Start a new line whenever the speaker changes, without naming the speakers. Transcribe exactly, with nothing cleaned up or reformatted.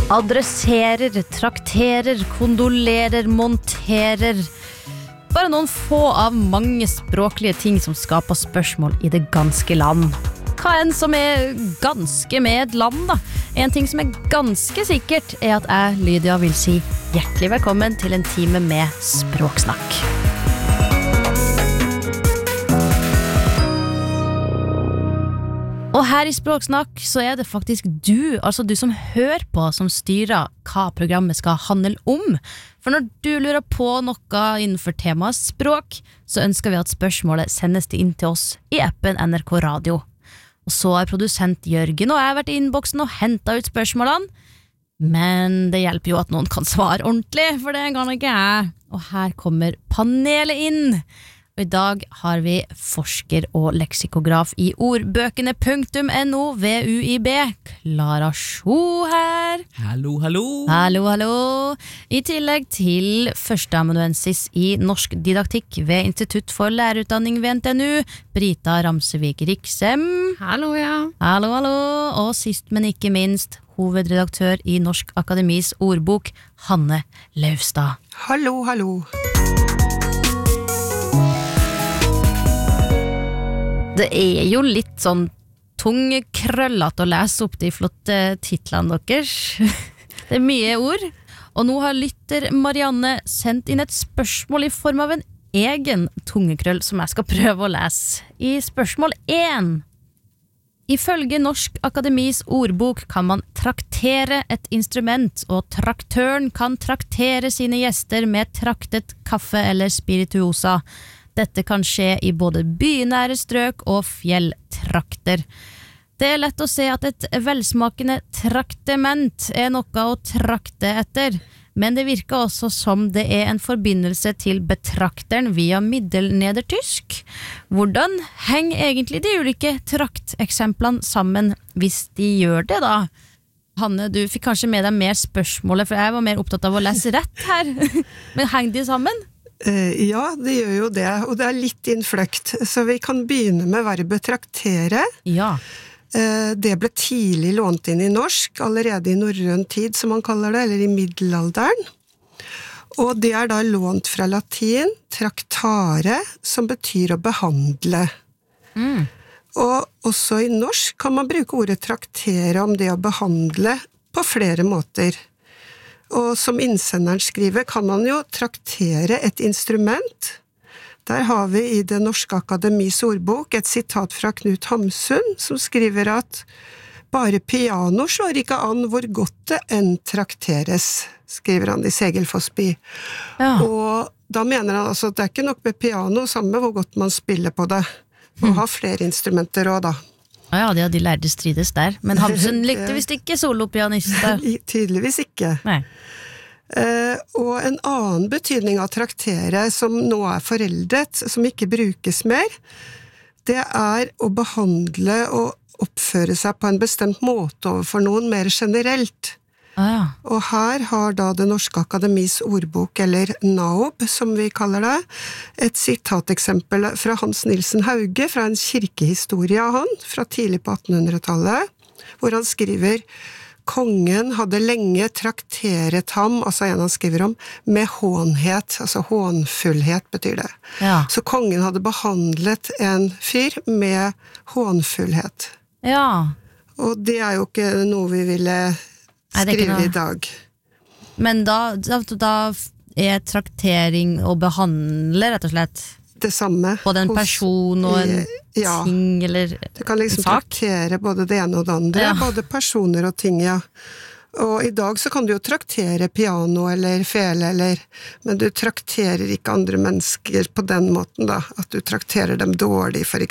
Adresserer, trakterer, kondolerer, monterer. Bare noen få av mange språklige ting som skaper spørsmål i det ganske land. Hva enn som er ganske med et land da? En ting som er ganske sikkert er at jeg, Lydia, vil si hjertelig velkommen til en time med Språksnakk. Og her i Språksnakk så er det faktisk du, altså du som hører på, som styrer hva programmet skal handle om. For når du lurer på noe innenfor temaet språk, så ønsker vi at spørsmålet sendes inn til oss i appen N R K Radio. Og så har produsent Jørgen og jeg vært i innboksen og hentet ut spørsmålene. Men det hjelper jo at noen kan svare ordentlig, for det kan ikke jeg. Og her kommer panelet inn. Og i dag har vi forsker og leksikograf i ordbøkene punktum N O V U I B, Klara Sjo her.
Hallo, hallo.
Hallo, hallo. I tillegg til førsteamanuensis i norsk didaktikk ved Institutt for lærerutdanning ved N T N U, Brita Ramsevik Riksem.
Hallo, ja.
Hallo, hallo. Og sist, men ikke minst, hovedredaktør i Norsk Akademis ordbok, Hanne Laustad.
Hallo, hallo.
Det er jo litt sånn tungkrøllet å lese opp de flotte titlene deres. Det er mye ord. Og nå har lytter Marianne sendt inn et spørsmål i form av en egen tungekrøll som jeg skal prøve å lese. I spørsmål én. Ifølge Norsk Akademis ordbok kan man traktere et instrument, og traktøren kan traktere sine gjester med traktet kaffe eller spirituosa. Dette kan skje i både bynære strøk og fjelltrakter. Det er lett å se at et velsmakende traktement er noe å trakte etter, men det virker også som det er en forbindelse til betrakteren via middelnedertysk. Hvordan henger egentlig de ulike trakteksemplene sammen hvis de gjør det da? Hanne, du fikk kanskje med deg mer spørsmålet, for jeg var mer opptatt av å lese rett her. Men henger de sammen?
Ja, det gjør jo det, og det er litt innfløkt. Så vi kan begynne med verbet traktere.
Ja.
Det ble tidlig lånt inn i norsk, allerede i norrøn tid, som man kaller det, eller i middelalderen. Og det er da lånt fra latin, traktare, som betyr å behandle. Mm. Og også i norsk kan man bruke ordet traktere om det å behandle på flere måter. Og som innsenderen skriver, kan man jo traktere et instrument. Der har vi i det Norske Akademis ordbok et sitat fra Knut Hamsun, som skriver at bare piano slår ikke an hvor godt det enn trakteres, skriver han i Segelfossby. Ja. Og da mener han altså at det er ikke nok med piano, samme hvor godt man spiller på det. Og ha flere instrumenter også da.
Ja, de, de lærte strides der. Men Hamsun likte visst ikke solopianister.
Tydeligvis ikke. Nei. Uh, og en annen betydning av traktere som nå er foreldet, som ikke brukes mer, det er å behandle og oppføre seg på en bestemt måte overfor noen mer generelt. Ah, ja. Og her har da det Norske Akademis ordbok, eller N A O B, som vi kaller det, et sitateksempel fra Hans Nilsen Hauge, fra en kirkehistorie av han, fra tidlig på attenhundretallet, hvor han skriver: kongen hadde lenge trakteret ham, altså en han skriver om, med hånhet, altså hånfullhet betyr det. Ja. Så kongen hadde behandlet en fyr med hånfullhet.
Ja.
Og det er jo ikke noe vi ville skrive i dag.
Men da, da, da er traktering å behandle, rett og slett?
Det samme.
Både en person og en
ja.
ting, eller
du kan liksom traktere både det ene og det andre, ja. Både personer og ting, ja. Og i dag så kan du jo traktere piano eller fele, eller, men du trakterer ikke andre mennesker på den måten da, at du trakterer dem dårlig, for eksempel.